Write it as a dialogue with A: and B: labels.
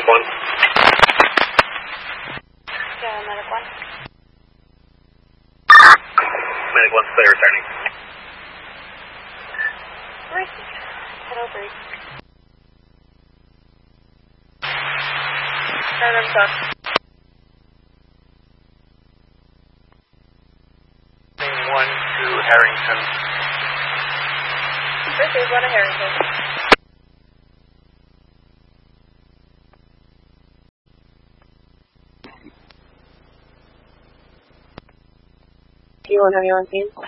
A: Medic 1.
B: Yeah, Medic 1.
A: Medic 1's clear, returning.
B: Great. Head over. Start up.
A: 1 to Harrington.
B: Received 1 to Harrington. You won't have your own scene?